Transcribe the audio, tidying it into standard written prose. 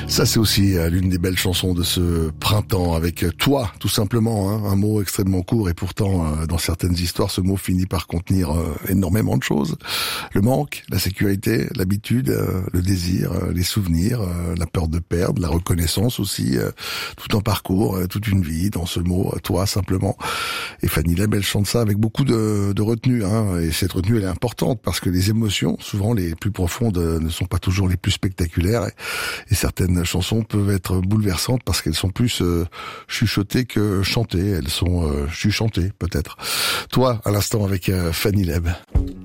Ça, c'est aussi l'une des belles chansons de ce printemps, avec toi, tout simplement, hein, un mot extrêmement court, et pourtant, dans certaines histoires, ce mot finit par contenir énormément de choses. Le manque, la sécurité, l'habitude, le désir, les souvenirs, la peur de perdre, la reconnaissance aussi, tout un parcours, toute une vie dans ce mot, toi, simplement. Et Fanny Leb, elle chante ça avec beaucoup de retenue, hein, et cette retenue, elle est importante, parce que les émotions, souvent les plus profondes, ne sont pas toujours les plus spectaculaires, et certaines chansons peuvent être bouleversantes parce qu'elles sont plus chuchotées que chantées. Elles sont chuchantées, peut-être. Toi, à l'instant, avec Fanny Leb.